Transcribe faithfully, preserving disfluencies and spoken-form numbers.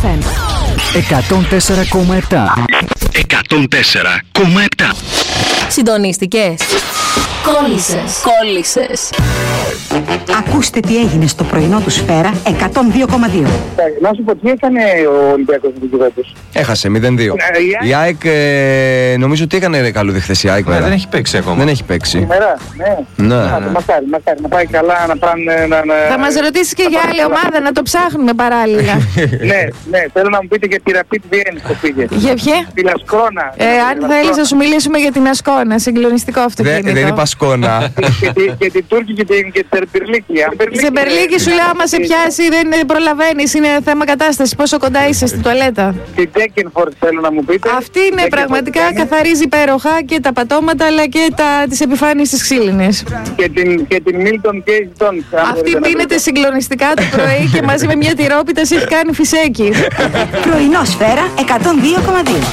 εφ εμ. εκατόν τέσσερα κόμμα επτά. εκατόν τέσσερα κόμμα επτά. Συντονίστηκες? Κόλλησες. Κόλλησες. Ακούστε τι έγινε στο πρωινό του Σφαίρα εκατόν δύο κόμμα δύο. Να σου πω τι έκανε ο Ολυμπιακός με την Juventus. Έχασε μηδέν δύο. Ε, Η ΑΕΚ ε, νομίζω ότι έκανε καλούδι χθες η ΑΕΚ. Ναι, δεν έχει παίξει ακόμα. Δεν έχει παίξει. Σήμερα, ναι. Ναι. Να, μακάρι, μακάρι, να πάει καλά, να πάνε. Να, να... Θα μας ρωτήσεις και για άλλη ομάδα, να το ψάχνουμε παράλληλα. ναι, ναι, θέλω να μου πείτε για τη Rapid Vienna που πήγε. Για ποια? Τη Λασκόνα. Ε, αν θέλεις να σου μιλήσουμε για την Ασκόνα, συγκλονιστικό αυτοκίνητο. Δεν είπα Σκόνα. Και την Τούρκη και την Τερμπερλίκη. Σε Μπερλίκη σου λέω, άμα σε πιάσει δεν προλαβαίνεις, είναι θέμα κατάσταση. Πόσο κοντά είσαι στην τουαλέτα. Την Τέκενφορτ θέλω να μου πείτε. Αυτή είναι πραγματικά, καθαρίζει υπέροχα και τα πατώματα αλλά και τα, τις επιφάνειες της ξύλινης. Και την, και την Milton Keynes Jones. Αυτή πίνεται συγκλονιστικά το πρωί και μαζί με μια τυρόπιτα σε έχει κάνει φυσέκι. Πρωινό Σφαίρα εκατόν δύο κόμμα δύο.